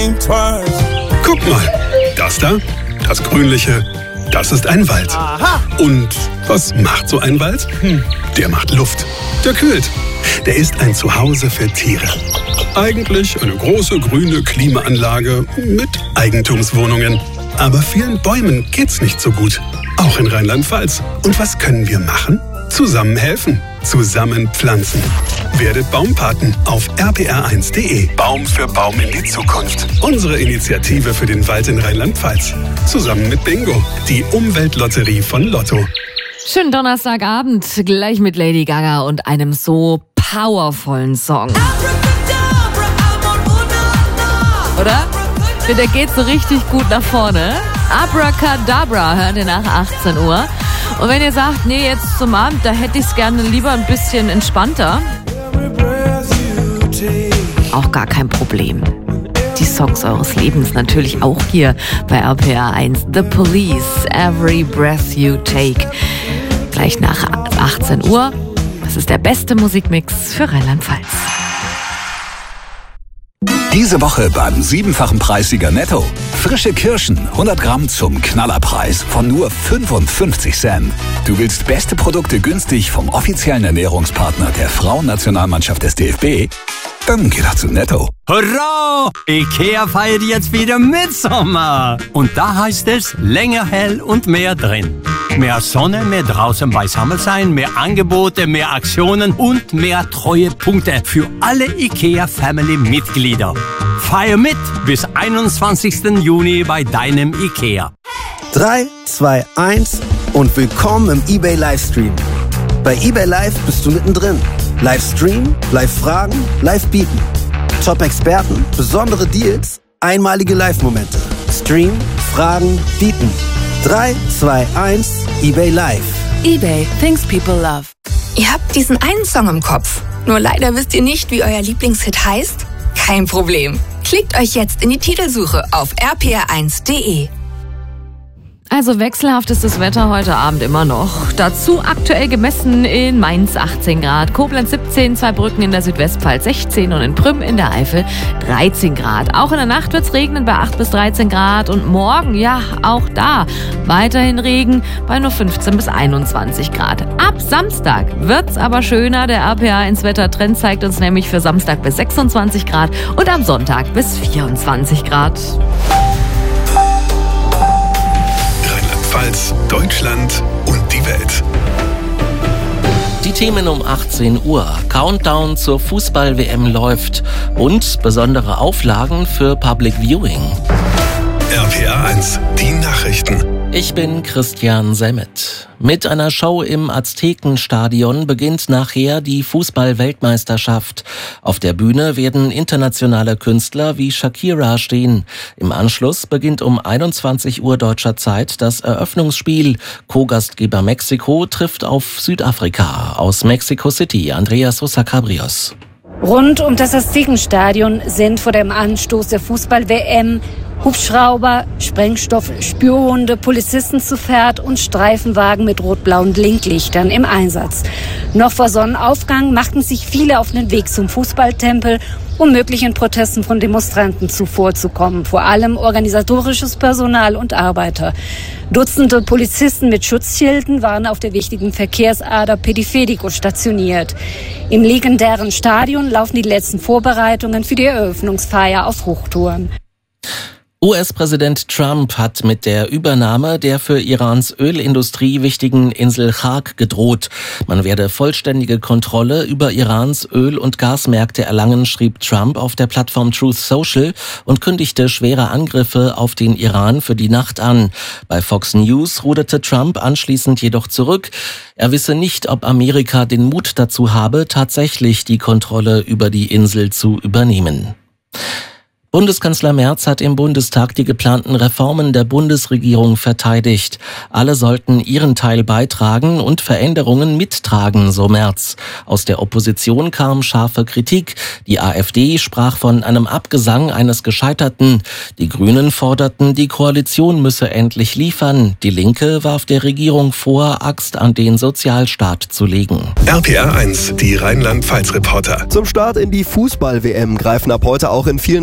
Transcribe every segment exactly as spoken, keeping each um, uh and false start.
think twice. Guck mal, das da, das Grünliche, das ist ein Wald. Aha. Und was macht so ein Wald? Hm, der macht Luft. Der kühlt. Der ist ein Zuhause für Tiere. Eigentlich eine große grüne Klimaanlage mit Eigentumswohnungen. Aber vielen Bäumen geht's nicht so gut. Auch in Rheinland-Pfalz. Und was können wir machen? Zusammen helfen. Zusammen pflanzen. Werdet Baumpaten auf r p r eins punkt d e. Baum für Baum in die Zukunft. Unsere Initiative für den Wald in Rheinland-Pfalz. Zusammen mit Bingo, die Umweltlotterie von Lotto. Schönen Donnerstagabend, gleich mit Lady Gaga und einem so powervollen Song. Oder? Der geht so richtig gut nach vorne. Abracadabra hört ihr nach achtzehn Uhr. Und wenn ihr sagt, nee, jetzt zum Abend, da hätte ich es gerne lieber ein bisschen entspannter, auch gar kein Problem. Die Songs eures Lebens natürlich auch hier bei R P R eins. The Police, Every Breath You Take. Gleich nach achtzehn Uhr. Das ist der beste Musikmix für Rheinland-Pfalz. Diese Woche beim siebenfachen Preissieger Netto. Frische Kirschen, hundert Gramm zum Knallerpreis von nur fünfundfünfzig Cent. Du willst beste Produkte günstig vom offiziellen Ernährungspartner der Frauennationalmannschaft des D F B? Dann geh doch zu Netto. Hurra! IKEA feiert jetzt wieder Mitsommer. Und da heißt es länger hell und mehr drin. Mehr Sonne, mehr draußen beisammen sein, mehr Angebote, mehr Aktionen und mehr Treuepunkte für alle IKEA-Family-Mitglieder. Feier mit bis einundzwanzigsten Juni bei deinem IKEA. drei, zwei, eins und willkommen im eBay Livestream. Bei eBay Live bist du mittendrin. Livestream, Live-Fragen, Live-Bieten. Top-Experten, besondere Deals, einmalige Live-Momente. Stream, Fragen, Bieten. drei, zwei, eins, eBay Live. eBay, things people love. Ihr habt diesen einen Song im Kopf. Nur leider wisst ihr nicht, wie euer Lieblingshit heißt? Kein Problem. Klickt euch jetzt in die Titelsuche auf r p r eins punkt d e. Also wechselhaft ist das Wetter heute Abend immer noch. Dazu aktuell gemessen in Mainz achtzehn Grad, Koblenz siebzehn, Zweibrücken in der Südwestpfalz sechzehn und in Prüm in der Eifel dreizehn Grad. Auch in der Nacht wird's regnen bei acht bis dreizehn Grad und morgen, ja, auch da weiterhin Regen bei nur fünfzehn bis einundzwanzig Grad. Ab Samstag wird's aber schöner. Der R P R eins Wettertrend zeigt uns nämlich für Samstag bis sechsundzwanzig Grad und am Sonntag bis vierundzwanzig Grad. Deutschland und die Welt. Die Themen um achtzehn Uhr. Countdown zur Fußball-W M läuft und besondere Auflagen für Public Viewing. R P R eins, die Nachrichten. Ich bin Christian Semmet. Mit einer Show im Aztekenstadion beginnt nachher die Fußball-Weltmeisterschaft. Auf der Bühne werden internationale Künstler wie Shakira stehen. Im Anschluss beginnt um einundzwanzig Uhr deutscher Zeit das Eröffnungsspiel. Co-Gastgeber Mexiko trifft auf Südafrika. Aus Mexico City, Andreas Sosa-Cabrios. Rund um das Aztekenstadion sind vor dem Anstoß der Fußball-W M Hubschrauber, Sprengstoff, Spürhunde, Polizisten zu Pferd und Streifenwagen mit rot-blauen Blinklichtern im Einsatz. Noch vor Sonnenaufgang machten sich viele auf den Weg zum Fußballtempel, um möglichen Protesten von Demonstranten zuvorzukommen. Vor allem organisatorisches Personal und Arbeiter. Dutzende Polizisten mit Schutzschilden waren auf der wichtigen Verkehrsader Pedifedico stationiert. Im legendären Stadion laufen die letzten Vorbereitungen für die Eröffnungsfeier auf Hochtouren. U S-Präsident Trump hat mit der Übernahme der für Irans Ölindustrie wichtigen Insel Chag gedroht. Man werde vollständige Kontrolle über Irans Öl- und Gasmärkte erlangen, schrieb Trump auf der Plattform Truth Social und kündigte schwere Angriffe auf den Iran für die Nacht an. Bei Fox News ruderte Trump anschließend jedoch zurück. Er wisse nicht, ob Amerika den Mut dazu habe, tatsächlich die Kontrolle über die Insel zu übernehmen. Bundeskanzler Merz hat im Bundestag die geplanten Reformen der Bundesregierung verteidigt. Alle sollten ihren Teil beitragen und Veränderungen mittragen, so Merz. Aus der Opposition kam scharfe Kritik. Die AfD sprach von einem Abgesang eines Gescheiterten. Die Grünen forderten, die Koalition müsse endlich liefern. Die Linke warf der Regierung vor, Axt an den Sozialstaat zu legen. R P R eins, die Rheinland-Pfalz-Reporter. Zum Start in die Fußball-W M greifen ab heute auch in vielen Rheinland-Pfälzer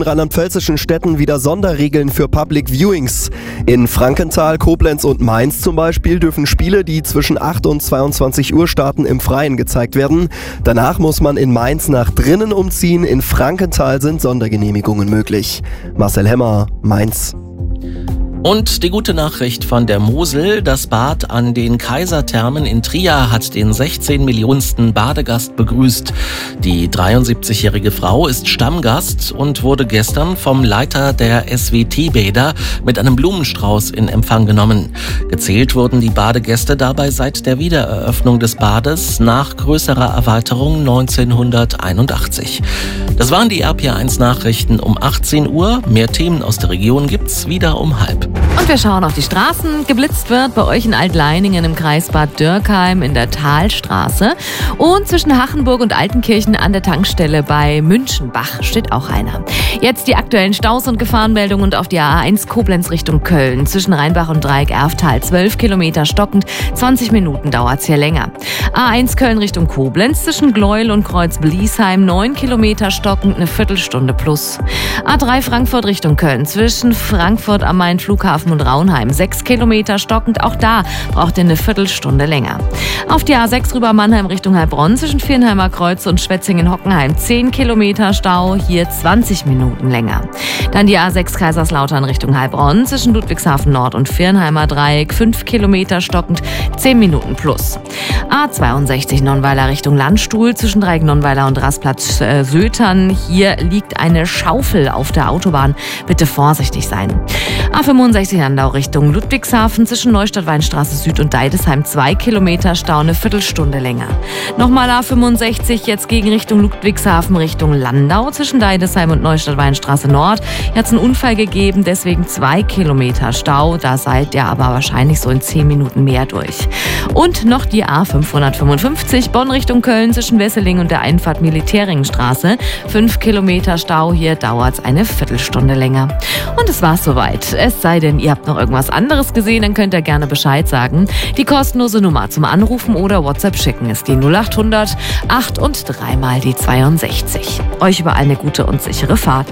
pfälzischen Städten wieder Sonderregeln für Public Viewings. In Frankenthal, Koblenz und Mainz zum Beispiel dürfen Spiele, die zwischen acht und zweiundzwanzig Uhr starten, im Freien gezeigt werden. Danach muss man in Mainz nach drinnen umziehen. In Frankenthal sind Sondergenehmigungen möglich. Marcel Hemmer, Mainz. Und die gute Nachricht von der Mosel: Das Bad an den Kaiserthermen in Trier hat den sechzehn Millionensten Badegast begrüßt. Die dreiundsiebzigjährige Frau ist Stammgast und wurde gestern vom Leiter der S W T-Bäder mit einem Blumenstrauß in Empfang genommen. Gezählt wurden die Badegäste dabei seit der Wiedereröffnung des Bades nach größerer Erweiterung neunzehnhunderteinundachtzig. Das waren die R P R eins Nachrichten um achtzehn Uhr. Mehr Themen aus der Region gibt's wieder um halb. Und wir schauen auf die Straßen. Geblitzt wird bei euch in Altleiningen im Kreis Bad Dürkheim in der Talstraße. Und zwischen Hachenburg und Altenkirchen an der Tankstelle bei Münchenbach steht auch einer. Jetzt die aktuellen Staus und Gefahrenmeldungen und auf die A eins Koblenz Richtung Köln. Zwischen Rheinbach und Dreieck-Erftal zwölf Kilometer stockend, zwanzig Minuten dauert's hier länger. A eins Köln Richtung Koblenz zwischen Gleuel und Kreuz-Bliesheim neun Kilometer stockend, eine Viertelstunde plus. A drei Frankfurt Richtung Köln zwischen Frankfurt am Main Flughafen und Raunheim sechs Kilometer stockend, auch da braucht ihr eine Viertelstunde länger. Auf die A sechs rüber Mannheim Richtung Heilbronn zwischen Viernheimer Kreuz und Schwetzingen-Hockenheim zehn Kilometer Stau, hier zwanzig Minuten länger. Dann die A sechs Kaiserslautern Richtung Heilbronn zwischen Ludwigshafen Nord und Viernheimer Dreieck fünf Kilometer stockend, zehn Minuten plus. A zweiundsechzig Nonnweiler Richtung Landstuhl zwischen Dreieck Nonnweiler und Rastplatz äh, Sötern. Hier liegt eine Schaufel auf der Autobahn. Bitte vorsichtig sein. A fünfundsechzig Landau Richtung Ludwigshafen zwischen Neustadt-Weinstraße Süd und Deidesheim zwei Kilometer Stau, eine Viertelstunde länger. Nochmal A fünfundsechzig jetzt gegen Richtung Ludwigshafen Richtung Landau zwischen Deidesheim und Neustadt-Weinstraße Nord. Hier hat es einen Unfall gegeben, deswegen zwei Kilometer Stau. Da seid ihr aber wahrscheinlich so in zehn Minuten mehr durch. Und noch die A fünfhundertfünfundfünfzig Bonn Richtung Köln zwischen Wesseling und der Einfahrt Militärringenstraße. fünf Kilometer Stau, hier dauert es eine Viertelstunde länger. Und es war's soweit. Es sei denn, ihr habt noch irgendwas anderes gesehen, dann könnt ihr gerne Bescheid sagen. Die kostenlose Nummer zum Anrufen oder WhatsApp schicken ist die null acht hundert acht und dreimal die zweiundsechzig. Euch überall eine gute und sichere Fahrt.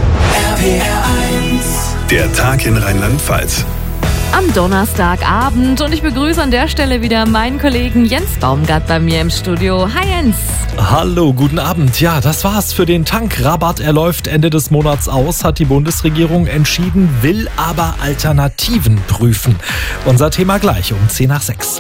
R P R eins. Der Tag in Rheinland-Pfalz. Am Donnerstagabend und ich begrüße an der Stelle wieder meinen Kollegen Jens Baumgart bei mir im Studio. Hi Jens! Hallo, guten Abend. Ja, das war's für den Tankrabatt. Er läuft Ende des Monats aus, hat die Bundesregierung entschieden, will aber Alternativen prüfen. Unser Thema gleich um zehn nach sechs.